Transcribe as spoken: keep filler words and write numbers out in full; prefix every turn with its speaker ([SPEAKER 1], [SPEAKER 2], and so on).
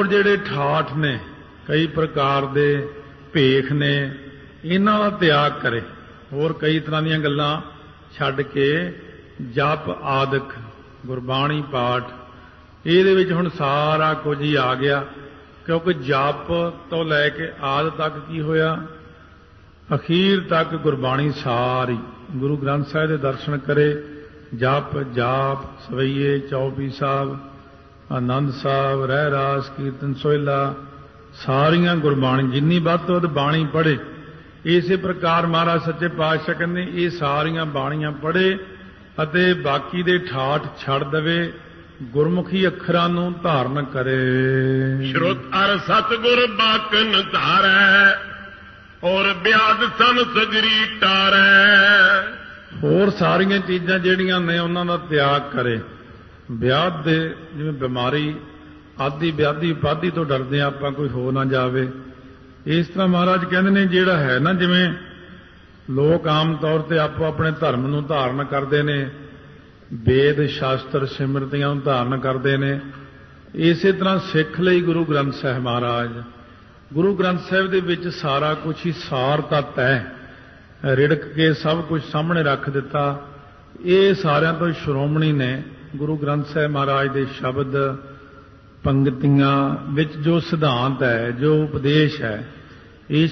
[SPEAKER 1] ਹੋਰ ਜਿਹੜੇ ਠਾਠ ਨੇ, ਕਈ ਪ੍ਰਕਾਰ ਦੇ ਭੇਖ ਨੇ, ਇਹਨਾਂ ਦਾ ਤਿਆਗ ਕਰੇ। ਹੋਰ ਕਈ ਤਰ੍ਹਾਂ ਦੀਆਂ ਗੱਲਾਂ ਛੱਡ ਕੇ ਜਪ ਆਦਿਕ ਗੁਰਬਾਣੀ ਪਾਠ, ਇਹਦੇ ਵਿੱਚ ਹੁਣ ਸਾਰਾ ਕੁਝ ਹੀ ਆ ਗਿਆ। ਕਿਉਂਕਿ ਜਪ ਤੋਂ ਲੈ ਕੇ ਆਦਿ ਤੱਕ ਕੀ ਹੋਇਆ, ਅਖੀਰ ਤੱਕ ਗੁਰਬਾਣੀ ਸਾਰੀ। ਗੁਰੂ ਗ੍ਰੰਥ ਸਾਹਿਬ ਦੇ ਦਰਸ਼ਨ ਕਰੇ, ਜਪ ਜਾਪ ਸਵਈਏ ਚੌਪੀ ਸਾਹਿਬ, ਆਨੰਦ ਸਾਹਿਬ, ਰਹਿ ਰਾਸ, ਕੀਰਤਨ ਸੋਹਿਲਾ, ਸਾਰੀਆਂ ਗੁਰਬਾਣੀ ਜਿੰਨੀ ਵੱਧ ਤੋਂ ਵੱਧ ਬਾਣੀ ਪੜ੍ਹੇ। ਇਸੇ ਪ੍ਰਕਾਰ ਮਹਾਰਾਜ ਸੱਚੇ ਪਾਤਸ਼ਾਹ ਕਹਿੰਦੇ ਇਹ ਸਾਰੀਆਂ ਬਾਣੀਆਂ ਪੜ੍ਹੇ ਅਤੇ ਬਾਕੀ ਦੇ ਠਾਠ ਛੱਡ ਦੇਵੇ, ਗੁਰਮੁਖੀ ਅੱਖਰਾਂ ਨੂੰ ਧਾਰਨ ਕਰੇ।
[SPEAKER 2] ਸ਼ਰੁਤ ਅਰ ਸਤਿਗੁਰ ਬਾਕਨ ਧਾਰੈ, ਔਰ ਬਿਆਦ ਸਨ ਸਜਰੀ ਟਾਰੈ।
[SPEAKER 1] ਹੋਰ ਸਾਰੀਆਂ ਚੀਜ਼ਾਂ ਜਿਹੜੀਆਂ ਨੇ ਉਹਨਾਂ ਦਾ ਤਿਆਗ ਕਰੇ। ਵਿਆਧ ਦੇ ਜਿਵੇਂ ਬਿਮਾਰੀ ਆਦਿ ਵਿਆਧੀ ਉਪਾਧੀ ਤੋਂ ਡਰਦੇ ਆਪਾਂ ਕੋਈ ਹੋ ਨਾ ਜਾਵੇ, ਇਸ ਤਰ੍ਹਾਂ ਮਹਾਰਾਜ ਕਹਿੰਦੇ ਨੇ ਜਿਹੜਾ ਹੈ ਨਾ, ਜਿਵੇਂ ਲੋਕ ਆਮ ਤੌਰ ਤੇ ਆਪੋ ਆਪਣੇ ਧਰਮ ਨੂੰ ਧਾਰਨ ਕਰਦੇ ਨੇ, ਵੇਦ ਸ਼ਾਸਤਰ ਸਿਮਰਤੀਆਂ ਨੂੰ ਧਾਰਨ ਕਰਦੇ ਨੇ, ਇਸੇ ਤਰ੍ਹਾਂ ਸਿੱਖ ਲਈ ਗੁਰੂ ਗ੍ਰੰਥ ਸਾਹਿਬ ਮਹਾਰਾਜ, ਗੁਰੂ ਗ੍ਰੰਥ ਸਾਹਿਬ ਦੇ ਵਿੱਚ ਸਾਰਾ ਕੁਝ ਹੀ ਸਾਰ ਤੱਤ ਹੈ, ਰਿੜਕ ਕੇ ਸਭ ਕੁਝ ਸਾਹਮਣੇ ਰੱਖ ਦਿੱਤਾ। ਇਹ ਸਾਰਿਆਂ ਤੋਂ ਸ਼੍ਰੋਮਣੀ ਨੇ ਗੁਰੂ ਗ੍ਰੰਥ ਸਾਹਿਬ ਮਹਾਰਾਜ ਦੇ ਸ਼ਬਦ ਪੰਗਤੀਆਂ ਵਿੱਚ ਜੋ ਸਿਧਾਂਤ ਹੈ, ਜੋ ਉਪਦੇਸ਼ ਹੈ, ਇਸ